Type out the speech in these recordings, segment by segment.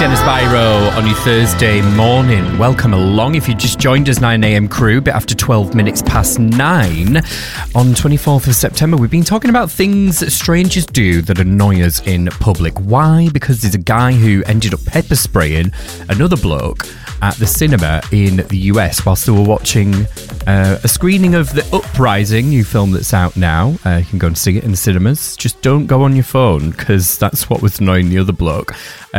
Tiziana Spyro on your Thursday morning. Welcome along. If you just joined us, 9am crew, bit after 12 minutes past 9 on 24th of September. We've been talking about things that strangers do that annoy us in public. Why? Because there's a guy who ended up pepper spraying another bloke at the cinema in the US whilst they were watching a screening of The Uprising, new film that's out now. You can go and see it in the cinemas. Just don't go on your phone, because that's what was annoying the other bloke.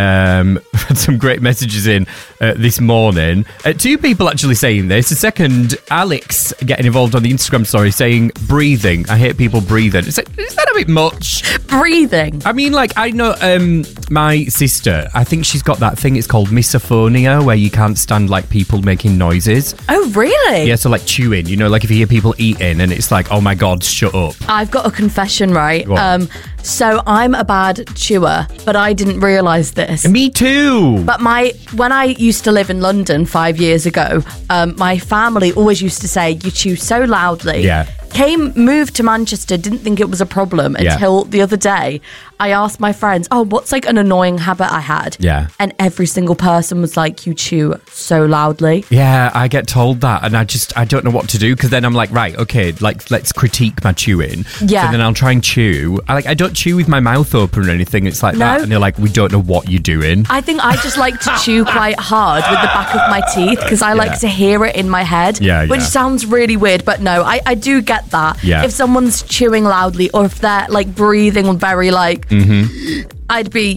Had some great messages in this morning. Two people actually saying this. A second, Alex getting involved on the Instagram story saying breathing. I hate people breathing. Is that a bit much? Breathing? I mean, like, I know my sister, I think she's got that thing, it's called misophonia, where you can't stand, like, people making noises. Oh, really? Yeah, so, like, chewing. You know, like, if you hear people eating and it's like, oh, my God, shut up. I've got a confession, right? So I'm a bad chewer, but I didn't realise this. Me too. But when I used to live in London 5 years ago, my family always used to say, you chew so loudly. Yeah. Moved to Manchester, didn't think it was a problem until the other day. I asked my friends, what's like an annoying habit I had? Yeah. And every single person was like, you chew so loudly. Yeah, I get told that, and I don't know what to do, because then I'm like, right, okay, like, let's critique my chewing. Yeah. So then I'll try and chew. I don't chew with my mouth open or anything. It's like that, and they're like, we don't know what you're doing. I think I just like to chew quite hard with the back of my teeth, because I like to hear it in my head. Yeah, which sounds really weird, but no, I do get that. Yeah. If someone's chewing loudly, or if they're like breathing very like, I'd be,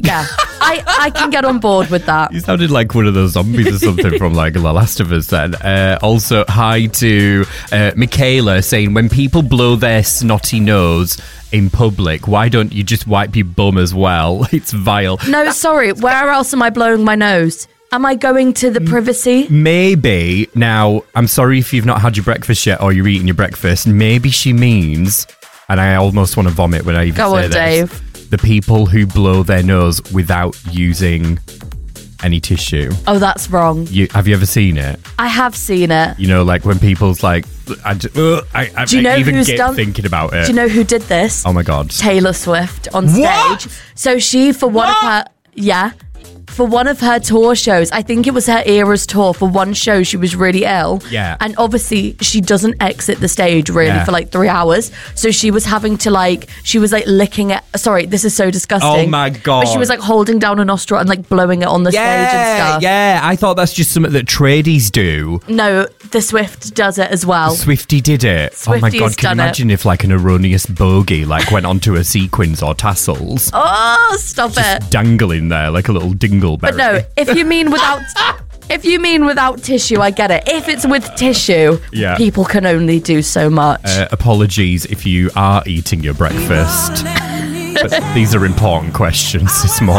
I can get on board with that. You sounded like one of those zombies or something from like The Last of Us then. Also, hi to Michaela saying, when people blow their snotty nose in public, why don't you just wipe your bum as well? It's vile. No, sorry, where else am I blowing my nose? Am I going to the privacy? Maybe. Now, I'm sorry if you've not had your breakfast yet or you're eating your breakfast. Maybe she means, and I almost want to vomit when I even say this. Dave. The people who blow their nose without using any tissue. Oh, that's wrong. Have you ever seen it? I have seen it. You know, like when people's like, I Do you know even who's get done? thinking about it. Do you know who did this? Oh my God. Taylor Swift on stage. What? So she, for one of her, for one of her tour shows, I think it was her Eras tour, for one show she was really ill. Yeah. And obviously she doesn't exit the stage really for like 3 hours. So she was having to she was like licking it. Sorry, this is so disgusting. Oh my God. But she was like holding down a nostril and like blowing it on the stage and stuff. Yeah, I thought that's just something that tradies do. No, the Swift does it as well. Swiftie did it. Oh my Swiftie's God, can you done imagine if like an erroneous bogey like went onto her sequins or tassels? Oh, stop it. Dangling there like a little dingleberry. But no, if you mean without tissue, I get it. If it's with tissue, people can only do so much. Apologies if you are eating your breakfast. But these are important questions this morning.